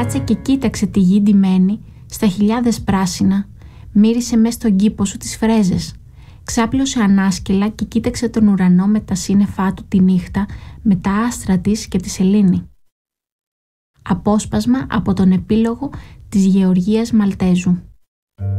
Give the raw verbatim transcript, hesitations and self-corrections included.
Κάτσε και κοίταξε τη γη ντυμένη στα χιλιάδες πράσινα, μύρισε μες στον κήπο σου τις φρέζες. Ξάπλωσε ανάσκελα και κοίταξε τον ουρανό με τα σύννεφά του τη νύχτα, με τα άστρα της και τη σελήνη. Απόσπασμα από τον επίλογο της Γεωργίας Μαλτέζου.